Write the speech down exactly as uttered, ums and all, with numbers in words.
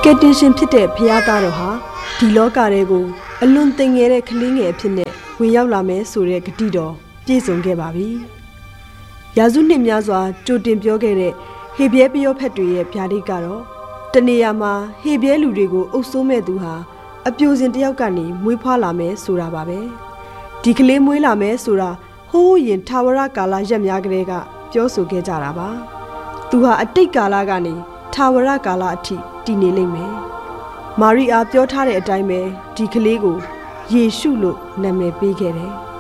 ကယ်တင်ရှင်ဖြစ်တဲ့ဘုရားသားတော်ဟာဒီလောကတွေကိုအလွန်သိငယ်တဲ့ကလေးငယ်အဖြစ်နဲ့ဝင်ရောက်လာမယ်ဆိုတဲ့ဂတိတော်ပြည့်စုံခဲ့ပါပြီ။ရာစုနှစ်များစွာကြိုတင်ပြောခဲ့တဲ့ဟေဘရဲပယောဖက်တွေရဲ့ဗျာဒိတ်ကတော့တနေရာမှာဟေဘရဲလူတွေကိုအုပ်စိုးမဲ့သူဟာအပြိုစင်တယောက်ကနေမွေးဖွားလာမယ်ဆိုတာပါပဲ။ဒီကလေးမွေးလာမယ်ဆိုတာဟိုးရင်ထာဝရကာလရက်များကလေးကပြောဆိုခဲ့ကြတာပါ။သူဟာအတိတ်ကာလကနေထာဝရကာလအထိတည်နေလိမ့်မယ်။မာရိအားပြောထားတဲ့အတိုင်းပဲဒီကလေးကိုယေရှုလို့နာမည်ပေးခဲ့တယ်။